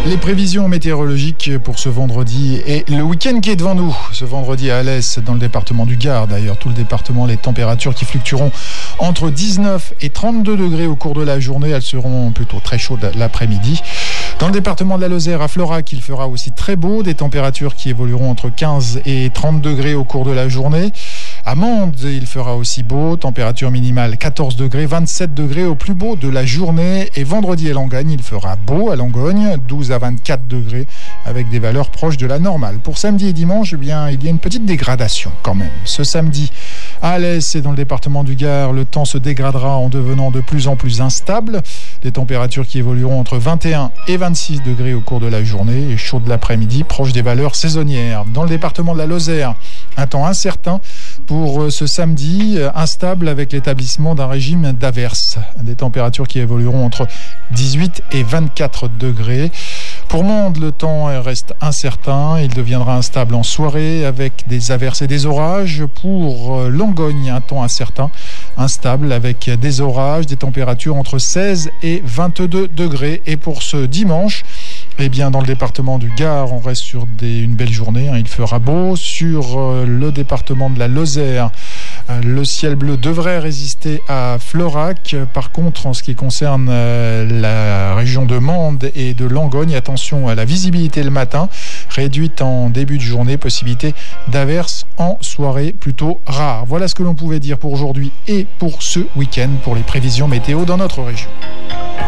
Les prévisions météorologiques pour ce vendredi et le week-end qui est devant nous. Ce vendredi à Alès, dans le département du Gard, d'ailleurs, tout le département, les températures qui fluctueront entre 19 et 32 degrés au cours de la journée. Elles seront plutôt très chaudes l'après-midi. Dans le département de la Lozère, à Florac, il fera aussi très beau. Des températures qui évolueront entre 15 et 30 degrés au cours de la journée. À Mende, il fera aussi beau, température minimale 14 degrés, 27 degrés au plus beau de la journée. Et vendredi à Langogne, il fera beau à Langogne, 12 à 24 degrés, avec des valeurs proches de la normale. Pour samedi et dimanche, eh bien, il y a une petite dégradation quand même. Ce samedi, à Alès et dans le département du Gard, le temps se dégradera en devenant de plus en plus instable. Des températures qui évolueront entre 21 et 26 degrés au cours de la journée et chaud de l'après-midi, proche des valeurs saisonnières. Dans le département de la Lozère, un temps incertain pour ce samedi, instable avec l'établissement d'un régime d'averses. Des températures qui évolueront entre 18 et 24 degrés. Pour Mende, le temps reste incertain. Il deviendra instable en soirée avec des averses et des orages. Pour Langogne, un temps incertain, instable avec des orages, des températures entre 16 et 22 degrés. Et pour ce dimanche, eh bien, dans le département du Gard, on reste sur une belle journée. Il fera beau. Sur le département de la Lozère, le ciel bleu devrait résister à Florac. Par contre, en ce qui concerne la région de Mende et de Langogne, attention à la visibilité le matin, réduite en début de journée, possibilité d'averses en soirée plutôt rare. Voilà ce que l'on pouvait dire pour aujourd'hui et pour ce week-end pour les prévisions météo dans notre région.